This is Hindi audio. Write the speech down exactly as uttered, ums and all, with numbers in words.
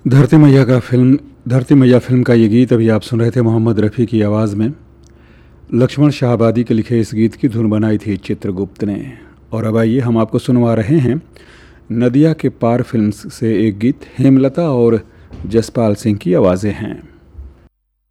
धरती मैया का फिल्म धरती मैया फिल्म का ये गीत अभी आप सुन रहे थे मोहम्मद रफ़ी की आवाज़ में। लक्ष्मण शाहबादी के लिखे इस गीत की धुन बनाई थी चित्रगुप्त ने। और अब आइए हम आपको सुनवा रहे हैं नदिया के पार फिल्म से एक गीत। हेमलता और जसपाल सिंह की आवाज़ें हैं।